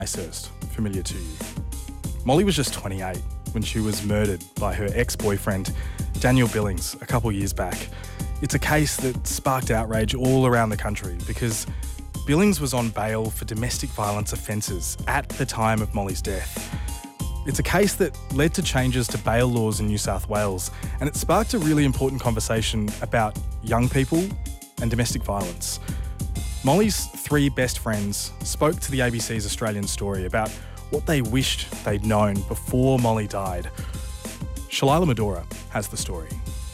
Ticehurst, familiar to you. Molly was just 28 when she was murdered by her ex-boyfriend, Daniel Billings, a couple years back. It's a case that sparked outrage all around the country because Billings was on bail for domestic violence offences at the time of Molly's death. It's a case that led to changes to bail laws in New South Wales, and it sparked a really important conversation about young people and domestic violence. Molly's three best friends spoke to the ABC's Australian Story about what they wished they'd known before Molly died. Shalila Medora has the story.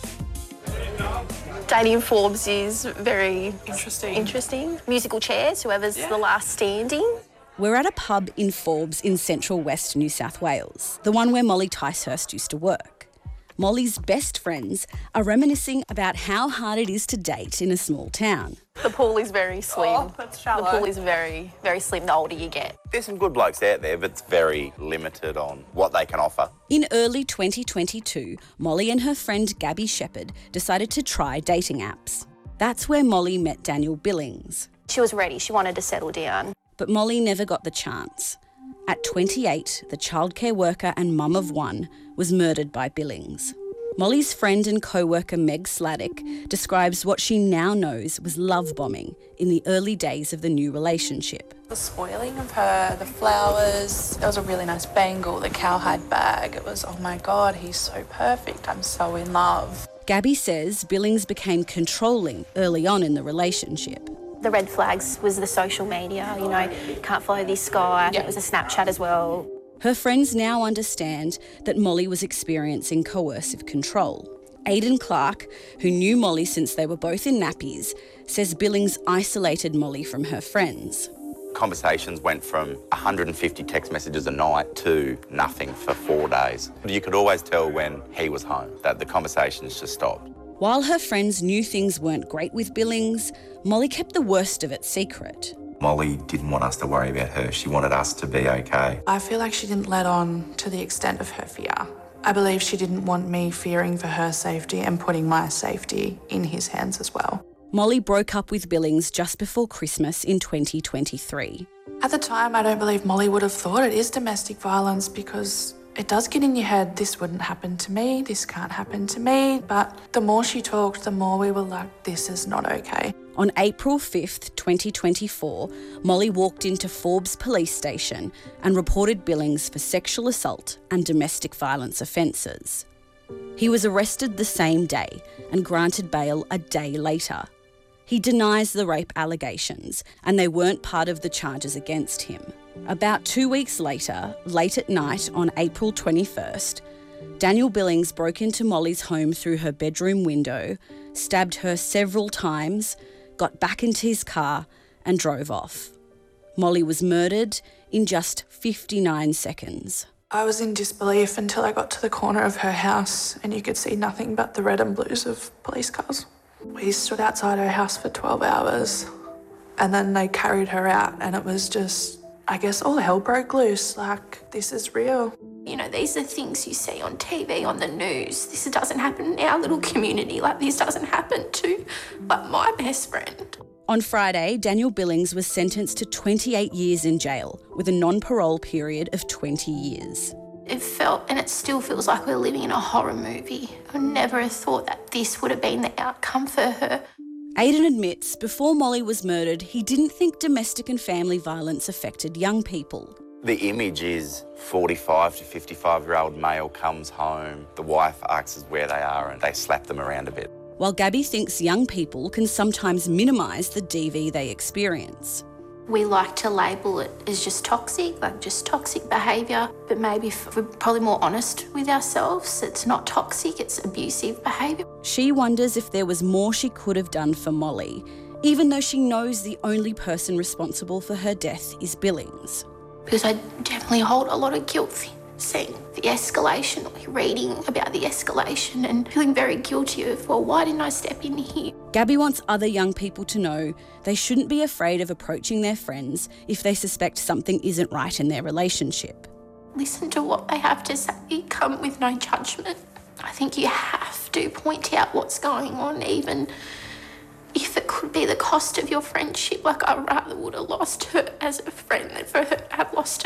Dating in Forbes is very interesting. Musical chairs, whoever's the last standing. We're at a pub in Forbes in central West New South Wales, the one where Molly Ticehurst used to work. Molly's best friends are reminiscing about how hard it is to date in a small town. The pool is very slim. Oh, that's shallow. The pool is very, very slim the older you get. There's some good blokes out there, but it's very limited on what they can offer. In early 2022, Molly and her friend Gabby Shepherd decided to try dating apps. That's where Molly met Daniel Billings. She was ready. She wanted to settle down. But Molly never got the chance. At 28, the childcare worker and mum of one was murdered by Billings. Molly's friend and co-worker Meg Sladdick describes what she now knows was love bombing in the early days of the new relationship. The spoiling of her, the flowers, there was a really nice bangle, the cowhide bag. It was, oh my God, he's so perfect, I'm so in love. Gabby says Billings became controlling early on in the relationship. The red flags was the social media, can't follow this guy. It was a Snapchat as well. Her friends now understand that Molly was experiencing coercive control. Aidan Clark, who knew Molly since they were both in nappies, says Billings isolated Molly from her friends. Conversations went from 150 text messages a night to nothing for 4 days. You could always tell when he was home that the conversations just stopped. While her friends knew things weren't great with Billings, Molly kept the worst of it secret. Molly didn't want us to worry about her. She wanted us to be okay. I feel like she didn't let on to the extent of her fear. I believe she didn't want me fearing for her safety and putting my safety in his hands as well. Molly broke up with Billings just before Christmas in 2023. At the time, I don't believe Molly would have thought it is domestic violence because it does get in your head, this wouldn't happen to me, this can't happen to me. But the more she talked, the more we were like, this is not okay. On April 5th, 2024, Molly walked into Forbes Police Station and reported Billings for sexual assault and domestic violence offences. He was arrested the same day and granted bail a day later. He denies the rape allegations and they weren't part of the charges against him. About 2 weeks later, late at night on April 21st, Daniel Billings broke into Molly's home through her bedroom window, stabbed her several times, got back into his car and drove off. Molly was murdered in just 59 seconds. I was in disbelief until I got to the corner of her house and you could see nothing but the red and blues of police cars. We stood outside her house for 12 hours and then they carried her out and it was just, I guess all hell broke loose, like this is real. These are things you see on TV, on the news. This doesn't happen in our little community, this doesn't happen to my best friend. On Friday, Daniel Billings was sentenced to 28 years in jail with a non-parole period of 20 years. It felt, and it still feels like we're living in a horror movie. I never have thought that this would have been the outcome for her. Aidan admits before Molly was murdered, he didn't think domestic and family violence affected young people. The image is 45 to 55-year-old male comes home, the wife asks where they are and they slap them around a bit. While Gabby thinks young people can sometimes minimise the DV they experience. We like to label it as just toxic behaviour, but maybe if we're probably more honest with ourselves, it's not toxic, it's abusive behaviour. She wonders if there was more she could have done for Molly, even though she knows the only person responsible for her death is Billings. Because I definitely hold a lot of guilt for seeing the escalation, or reading about the escalation and feeling very guilty of, why didn't I step in here? Gabby wants other young people to know they shouldn't be afraid of approaching their friends if they suspect something isn't right in their relationship. Listen to what they have to say, come with no judgment. I think you have to point out what's going on, even if it could be the cost of your friendship, like I rather would have lost her as a friend than for her to have lost